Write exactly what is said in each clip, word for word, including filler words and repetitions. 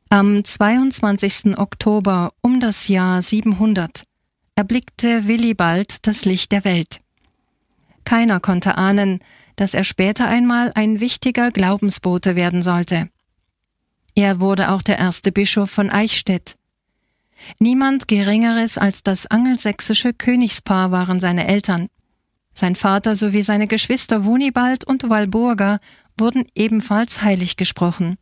Am zweiundzwanzigsten Oktober um das Jahr siebenhundert erblickte Willibald das Licht der Welt. Keiner konnte ahnen, dass er später einmal ein wichtiger Glaubensbote werden sollte. Er wurde auch der erste Bischof von Eichstätt. Niemand Geringeres als das angelsächsische Königspaar waren seine Eltern. Sein Vater sowie seine Geschwister Wunibald und Walburga wurden ebenfalls heilig gesprochen.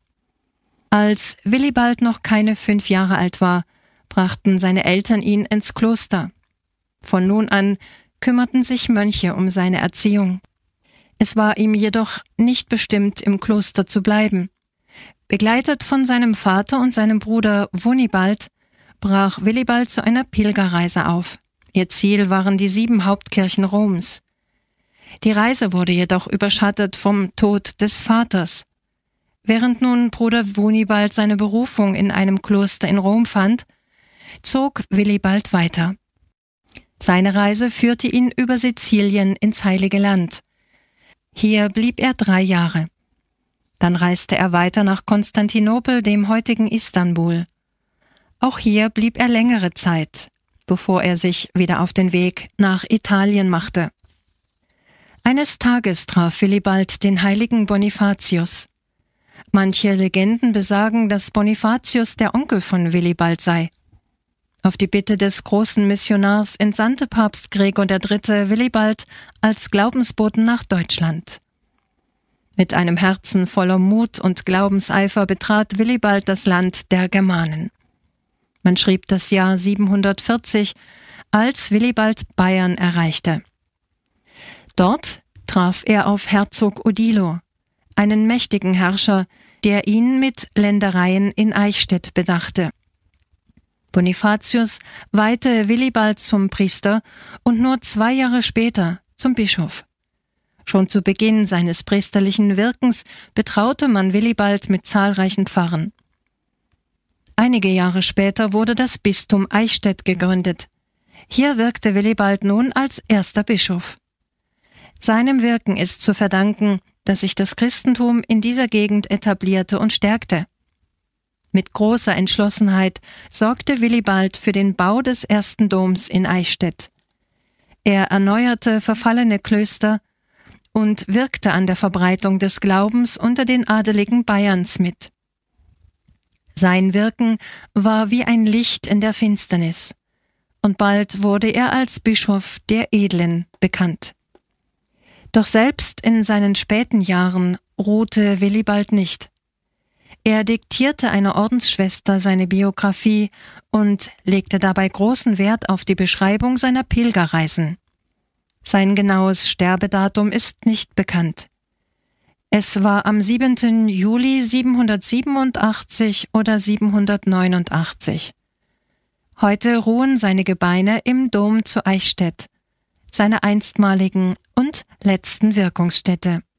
Als Willibald noch keine fünf Jahre alt war, brachten seine Eltern ihn ins Kloster. Von nun an kümmerten sich Mönche um seine Erziehung. Es war ihm jedoch nicht bestimmt, im Kloster zu bleiben. Begleitet von seinem Vater und seinem Bruder Wunibald brach Willibald zu einer Pilgerreise auf. Ihr Ziel waren die sieben Hauptkirchen Roms. Die Reise wurde jedoch überschattet vom Tod des Vaters. Während nun Bruder Wunibald seine Berufung in einem Kloster in Rom fand, zog Willibald weiter. Seine Reise führte ihn über Sizilien ins Heilige Land. Hier blieb er drei Jahre. Dann reiste er weiter nach Konstantinopel, dem heutigen Istanbul. Auch hier blieb er längere Zeit, bevor er sich wieder auf den Weg nach Italien machte. Eines Tages traf Willibald den heiligen Bonifatius. Manche Legenden besagen, dass Bonifatius der Onkel von Willibald sei. Auf die Bitte des großen Missionars entsandte Papst Gregor der Dritte Willibald als Glaubensboten nach Deutschland. Mit einem Herzen voller Mut und Glaubenseifer betrat Willibald das Land der Germanen. Man schrieb das Jahr siebenhundertvierzig, als Willibald Bayern erreichte. Dort traf er auf Herzog Odilo, einen mächtigen Herrscher, der ihn mit Ländereien in Eichstätt bedachte. Bonifatius weihte Willibald zum Priester und nur zwei Jahre später zum Bischof. Schon zu Beginn seines priesterlichen Wirkens betraute man Willibald mit zahlreichen Pfarren. Einige Jahre später wurde das Bistum Eichstätt gegründet. Hier wirkte Willibald nun als erster Bischof. Seinem Wirken ist zu verdanken, dass sich das Christentum in dieser Gegend etablierte und stärkte. Mit großer Entschlossenheit sorgte Willibald für den Bau des ersten Doms in Eichstätt. Er erneuerte verfallene Klöster und wirkte an der Verbreitung des Glaubens unter den Adeligen Bayerns mit. Sein Wirken war wie ein Licht in der Finsternis, und bald wurde er als Bischof der Edlen bekannt. Doch selbst in seinen späten Jahren ruhte Willibald nicht. Er diktierte einer Ordensschwester seine Biografie und legte dabei großen Wert auf die Beschreibung seiner Pilgerreisen. Sein genaues Sterbedatum ist nicht bekannt. Es war am siebenten Juli siebenhundertsiebenundachtzig oder siebenhundertneunundachtzig. Heute ruhen seine Gebeine im Dom zu Eichstätt, seiner einstmaligen und letzten Wirkungsstätte.